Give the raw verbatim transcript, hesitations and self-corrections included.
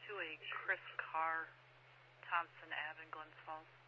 to a Chris Carr, Thompson Ave in Glens Falls.